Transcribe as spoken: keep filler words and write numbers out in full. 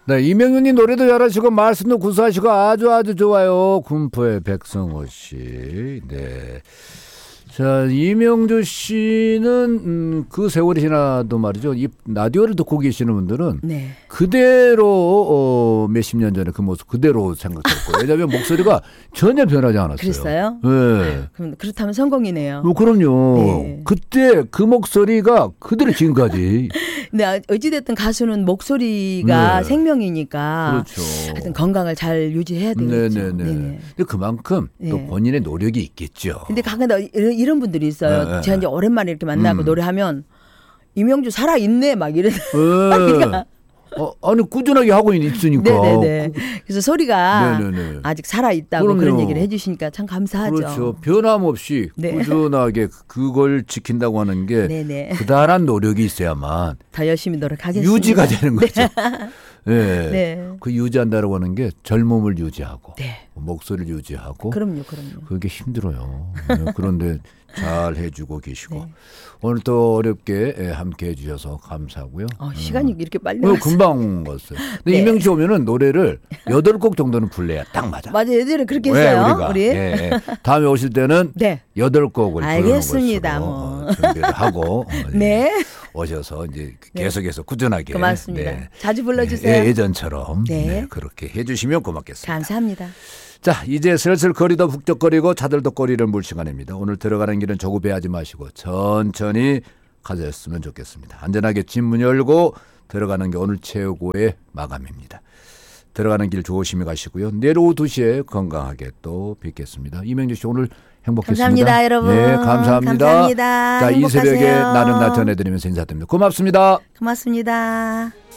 네, 이명윤님 노래도 잘하시고 말씀도 구수하시고 아주 아주 좋아요. 군포의 백성호 씨. 네. 자, 이명주 씨는 음, 그 세월이 지나도 말이죠. 이 라디오를 듣고 계시는 분들은 네. 그대로 어, 몇십 년 전에 그 모습 그대로 생각했고 왜냐하면 목소리가 전혀 변하지 않았어요. 그랬어요? 네. 그럼 그렇다면 성공이네요. 어, 그럼요. 네. 그때 그 목소리가 그대로 지금까지. 근데 어찌됐든 가수는 목소리가 네. 생명이니까 그렇죠. 하여튼 건강을 잘 유지해야 되겠죠. 네네네. 네네. 근데 그만큼 네. 또 본인의 노력이 있겠죠. 근데 가끔가다 이런, 이런 분들이 있어요. 네, 네. 제가 이제 오랜만에 이렇게 만나고 음. 노래하면 이명주 살아있네 막 이런. 네. 그러니까 어, 아니 꾸준하게 하고 있으니까. 네네네. 그래서 소리가 네네네. 아직 살아있다고 그럼요. 그런 얘기를 해주시니까 참 감사하죠. 그렇죠. 변함없이 네. 꾸준하게 그걸 지킨다고 하는 게 네네. 그다란 노력이 있어야만 더 열심히 노력하겠습니다. 유지가 되는 거죠. 네. 네. 그 유지한다고 하는 게 젊음을 유지하고 네. 목소리를 유지하고 그럼요, 그럼요. 그게 힘들어요. 네. 그런데 잘 해주고 계시고 네. 오늘 또 어렵게 함께 해주셔서 감사하고요. 어, 시간이 음. 이렇게 빨리 어, 갔어요. 금방 갔어요. 근데 네. 이명주 오면은 노래를 여덟 곡 정도는 불러야 딱 맞아. 맞아요. 예전에 그렇게 왜 했어요. 우리가 우리. 예, 예. 다음에 오실 때는 네. 여덟 곡을 알겠습니다, 부르는 뭐. 것으로 어, 준비를 하고 어, 예. 네. 오셔서 이제 네. 계속해서 꾸준하게 고맙습니다. 네. 자주 불러주세요. 예, 예전처럼 네. 네, 그렇게 해주시면 고맙겠습니다. 감사합니다. 자, 이제 슬슬 거리도 북적거리고 차들도 거리를 물 시간입니다. 오늘 들어가는 길은 조급해하지 마시고 천천히 가셨으면 좋겠습니다. 안전하게 집 문 열고 들어가는 게 오늘 최고의 마감입니다. 들어가는 길 조심히 가시고요. 내일 오후 두 시에 건강하게 또 뵙겠습니다. 이명주 씨 오늘 행복했습니다. 감사합니다, 여러분. 네, 감사합니다. 감사합니다. 자, 이 새벽에 행복하세요. 나는 나 전해드리면서 인사드립니다. 고맙습니다. 고맙습니다.